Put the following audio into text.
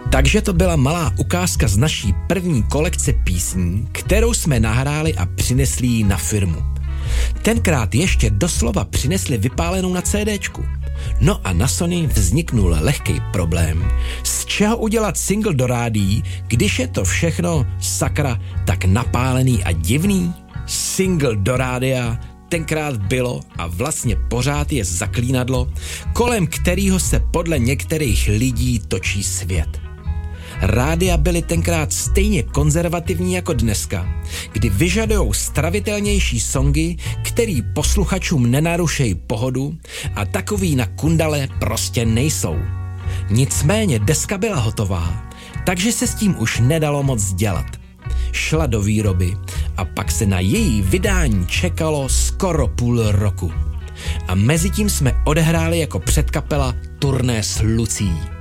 Takže to byla malá ukázka z naší první kolekce písní, kterou jsme nahráli a přinesli ji na firmu. Tenkrát ještě doslova přinesli vypálenou na CDčku. No a na Sony vzniknul lehký problém, z čeho udělat single do rádií, když je to všechno, sakra, tak napálený a divný. Single do rádia tenkrát bylo a vlastně pořád je zaklínadlo, kolem kterého se podle některých lidí točí svět. Rádia byly tenkrát stejně konzervativní jako dneska, kdy vyžadujou stravitelnější songy, který posluchačům nenarušejí pohodu a takový na kundale prostě nejsou. Nicméně deska byla hotová, takže se s tím už nedalo moc dělat. Šla do výroby a pak se na její vydání čekalo skoro půl roku. A mezitím jsme odehráli jako předkapela turné s Lucí.